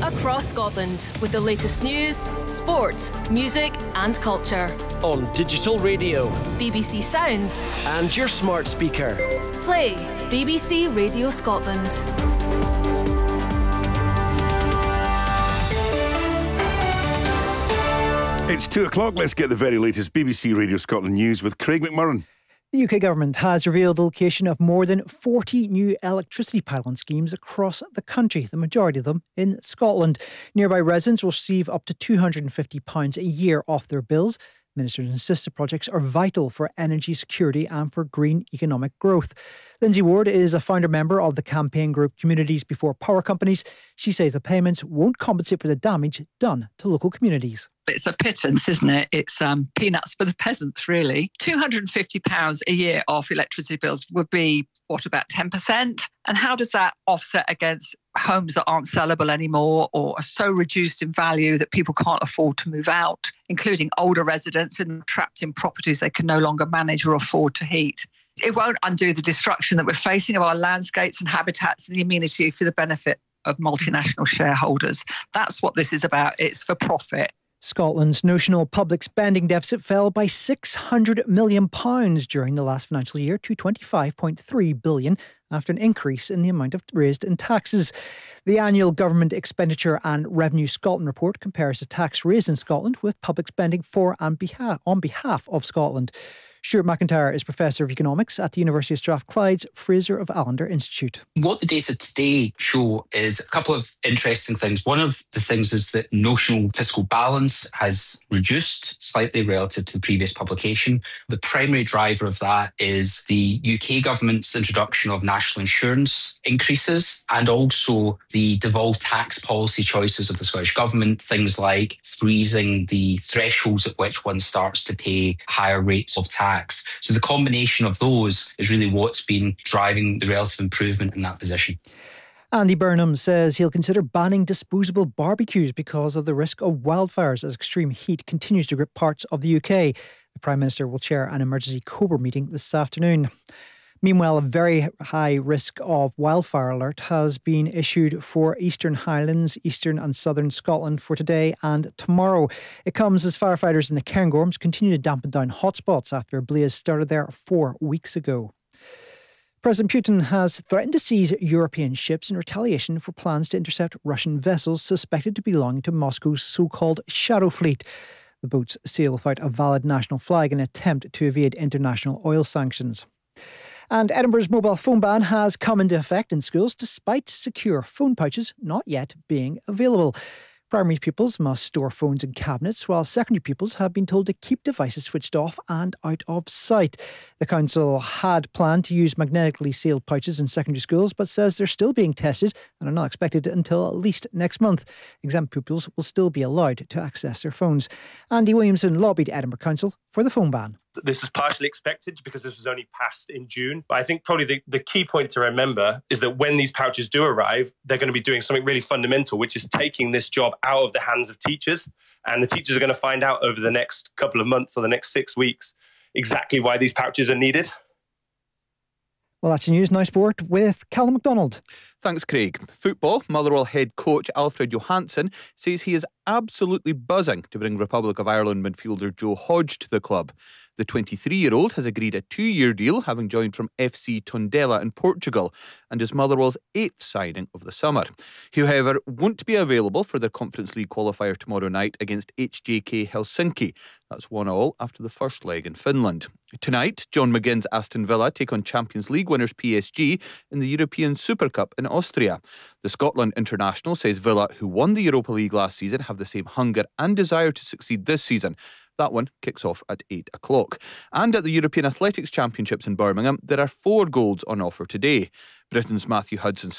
across Scotland with the latest news, sport, music and culture. On digital radio, BBC Sounds and your smart speaker. Play BBC Radio Scotland. It's 2 o'clock. Let's get the very latest BBC Radio Scotland news with Craig McMurran. The UK government has revealed the location of more than 40 new electricity pylon schemes across the country, the majority of them in Scotland. Nearby residents will receive up to £250 a year off their bills. Ministers insist the projects are vital for energy security and for green economic growth. Lindsay Ward is a founder member of the campaign group Communities Before Power Companies. She says the payments won't compensate for the damage done to local communities. It's a pittance, isn't it? It's peanuts for the peasants, really. £250 a year off electricity bills would be, about 10%? And how does that offset against homes that aren't sellable anymore or are so reduced in value that people can't afford to move out, including older residents and trapped in properties they can no longer manage or afford to heat? It won't undo the destruction that we're facing of our landscapes and habitats and the amenity for the benefit of multinational shareholders. That's what this is about. It's for profit. Scotland's notional public spending deficit fell by £600 million during the last financial year to £25.3 billion after an increase in the amount raised in taxes. The annual Government Expenditure and Revenue Scotland report compares the tax raised in Scotland with public spending for and on behalf of Scotland. Stuart McIntyre is Professor of Economics at the University of Strathclyde's Fraser of Allender Institute. What the data today show is a couple of interesting things. One of the things is that notional fiscal balance has reduced slightly relative to the previous publication. The primary driver of that is the UK government's introduction of national insurance increases and also the devolved tax policy choices of the Scottish Government, things like freezing the thresholds at which one starts to pay higher rates of tax. So the combination of those is really what's been driving the relative improvement in that position. Andy Burnham says he'll consider banning disposable barbecues because of the risk of wildfires as extreme heat continues to grip parts of the UK. The Prime Minister will chair an emergency COBRA meeting this afternoon. Meanwhile, a very high risk of wildfire alert has been issued for Eastern Highlands, Eastern and Southern Scotland for today and tomorrow. It comes as firefighters in the Cairngorms continue to dampen down hotspots after a blaze started there 4 weeks ago. President Putin has threatened to seize European ships in retaliation for plans to intercept Russian vessels suspected to belong to Moscow's so-called shadow fleet. The boats sail without a valid national flag in an attempt to evade international oil sanctions. And Edinburgh's mobile phone ban has come into effect in schools despite secure phone pouches not yet being available. Primary pupils must store phones in cabinets, while secondary pupils have been told to keep devices switched off and out of sight. The council had planned to use magnetically sealed pouches in secondary schools, but says they're still being tested and are not expected until at least next month. Exempt pupils will still be allowed to access their phones. Andy Williamson lobbied Edinburgh Council for the phone ban. This was partially expected because this was only passed in June. But I think probably the key point to remember is that when these pouches do arrive, they're going to be doing something really fundamental, which is taking this job out of the hands of teachers. And the teachers are going to find out over the next couple of months or the next 6 weeks exactly why these pouches are needed. Well, that's the news. Now sport with Callum MacDonald. Thanks, Craig. Football, Motherwell head coach Alfred Johansson says he is absolutely buzzing to bring Republic of Ireland midfielder Joe Hodge to the club. The 23-year-old has agreed a 2-year deal, having joined from FC Tondela in Portugal, and is Motherwell's 8th signing of the summer. He, however, won't be available for their Conference League qualifier tomorrow night against HJK Helsinki. That's 1-1 after the first leg in Finland. Tonight, John McGinn's Aston Villa take on Champions League winners PSG in the European Super Cup in Austria. The Scotland international says Villa, who won the Europa League last season, have the same hunger and desire to succeed this season. That one kicks off at 8 o'clock. And at the European Athletics Championships in Birmingham, there are 4 golds on offer today. Britain's Matthew Hudson's